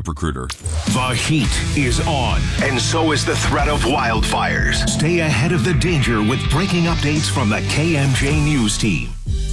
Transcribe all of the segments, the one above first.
ZipRecruiter. The heat is on, and so is the threat of wildfires. Stay ahead of the danger with breaking updates from the KMJ News team.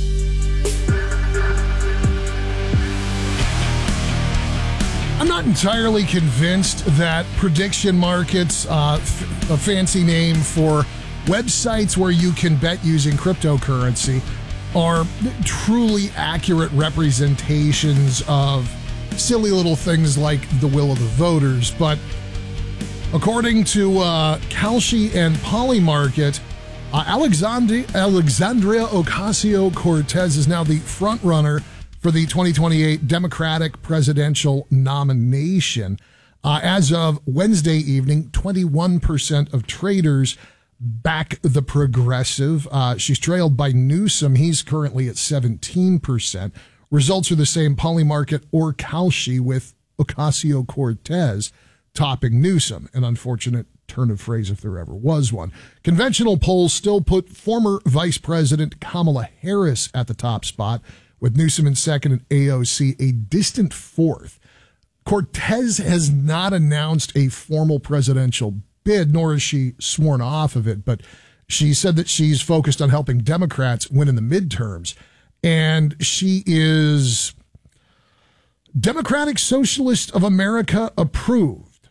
I'm not entirely convinced that prediction markets, a fancy name for websites where you can bet using cryptocurrency, are truly accurate representations of silly little things like the will of the voters. But according to Kalshi and Polymarket, Alexandria Ocasio-Cortez is now the front runner for the 2028 Democratic presidential nomination. As of Wednesday evening, 21% of traders back the progressive. She's trailed by Newsom. He's currently at 17%. Results are the same, Polymarket or Kalshi, with Ocasio-Cortez topping Newsom. An unfortunate turn of phrase if there ever was one. Conventional polls still put former Vice President Kamala Harris at the top spot, with Newsom in second and AOC a distant fourth. Cortez has not announced a formal presidential bid, nor has she sworn off of it, but she said that she's focused on helping Democrats win in the midterms. And she is Democratic Socialist of America approved.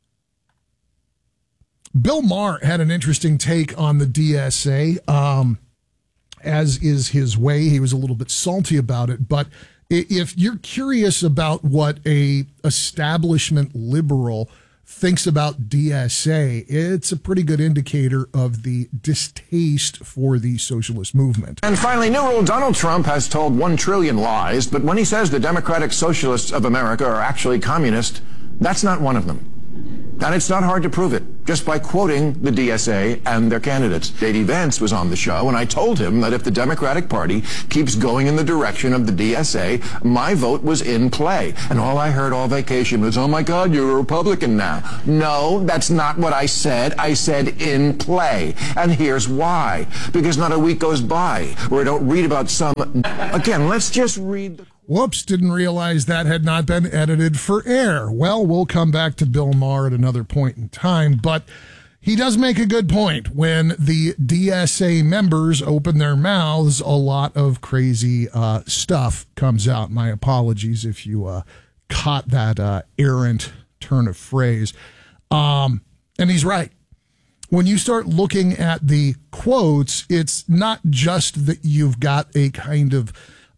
Bill Maher had an interesting take on the DSA. As is his way, he was a little bit salty about it. But if you're curious about what a establishment liberal thinks about DSA, it's a pretty good indicator of the distaste for the socialist movement. And finally, new rule: Donald Trump has told 1 trillion lies, but when he says the Democratic Socialists of America are actually communist, that's not one of them. And it's not hard to prove it, just by quoting the DSA and their candidates. J.D. Vance was on the show, and I told him that if the Democratic Party keeps going in the direction of the DSA, my vote was in play. And all I heard all vacation was, oh my God, you're a Republican now. No, that's not what I said. I said in play. And here's why. Because not a week goes by where I don't read about some... Again, let's just read the... Whoops, didn't realize that had not been edited for air. Well, we'll come back to Bill Maher at another point in time, but he does make a good point. When the DSA members open their mouths, a lot of crazy stuff comes out. My apologies if you caught that errant turn of phrase. And he's right. When you start looking at the quotes, it's not just that you've got a kind of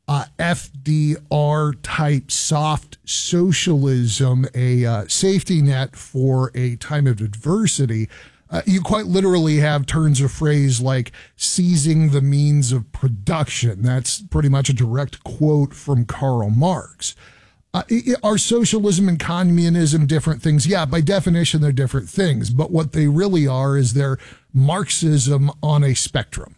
FDR type soft socialism, a safety net for a time of adversity. You quite literally have turns of phrase like seizing the means of production. That's pretty much a direct quote from Karl Marx. Are socialism and communism different things? Yeah, by definition, they're different things. But what they really are is they're Marxism on a spectrum.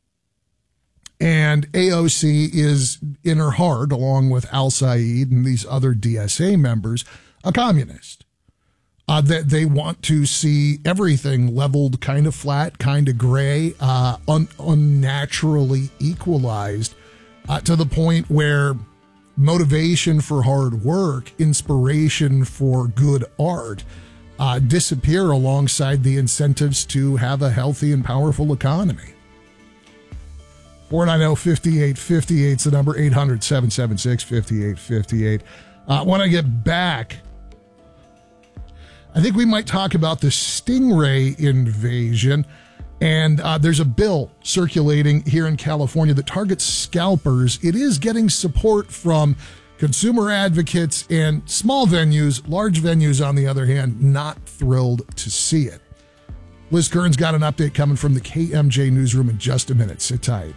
And AOC is, in her heart, along with Al Said and these other DSA members, a communist. That they want to see everything leveled kind of flat, kind of gray, unnaturally equalized, to the point where motivation for hard work, inspiration for good art, disappear alongside the incentives to have a healthy and powerful economy. 490-5858 is the number, 800-776-5858. When I get back, I think we might talk about the stingray invasion. And there's a bill circulating here in California that targets scalpers. It is getting support from consumer advocates and small venues. Large venues, on the other hand, not thrilled to see it. Liz Kern's got an update coming from the KMJ newsroom in just a minute. Sit tight.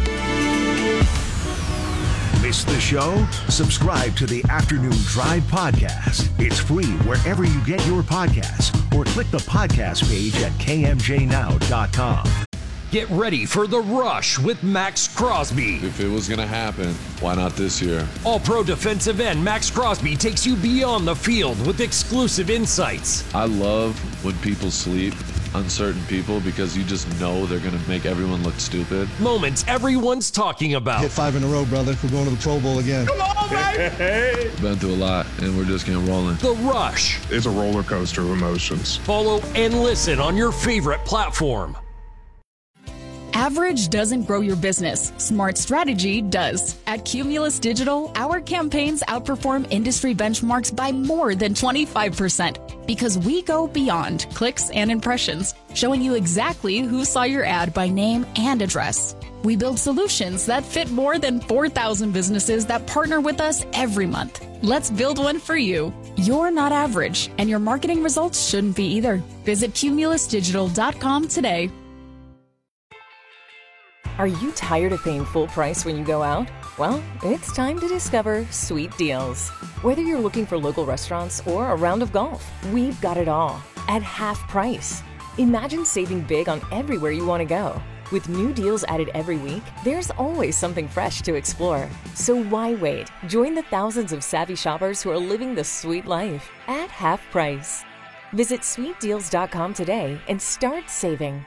Miss the show? Subscribe to the Afternoon Drive podcast. It's free wherever you get your podcasts, or click the podcast page at kmjnow.com. Get ready for The Rush with Max Crosby. If it was going to happen, why not this year? All-pro defensive end Max Crosby takes you beyond the field with exclusive insights. I love when people sleep on certain people because you just know they're going to make everyone look stupid. Moments everyone's talking about. Hit 5 in a row, brother. We're going to the Pro Bowl again. Come on, baby! Been through a lot, and we're just getting rolling. The Rush. It's a roller coaster of emotions. Follow and listen on your favorite platform. Average doesn't grow your business. Smart strategy does. At Cumulus Digital, our campaigns outperform industry benchmarks by more than 25% because we go beyond clicks and impressions, showing you exactly who saw your ad by name and address. We build solutions that fit more than 4,000 businesses that partner with us every month. Let's build one for you. You're not average, and your marketing results shouldn't be either. Visit cumulusdigital.com today. Are you tired of paying full price when you go out? Well, it's time to discover Sweet Deals. Whether you're looking for local restaurants or a round of golf, we've got it all at half price. Imagine saving big on everywhere you want to go. With new deals added every week, there's always something fresh to explore. So why wait? Join the thousands of savvy shoppers who are living the sweet life at half price. Visit sweetdeals.com today and start saving.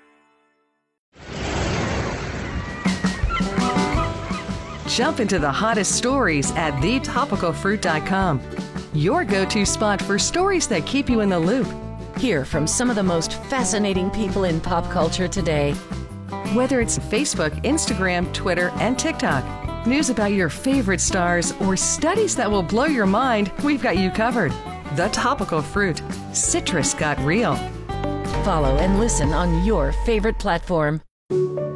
Jump into the hottest stories at thetopicalfruit.com. Your go-to spot for stories that keep you in the loop. Hear from some of the most fascinating people in pop culture today. Whether it's Facebook, Instagram, Twitter, and TikTok, news about your favorite stars, or studies that will blow your mind, we've got you covered. The Topical Fruit. Citrus got real. Follow and listen on your favorite platform.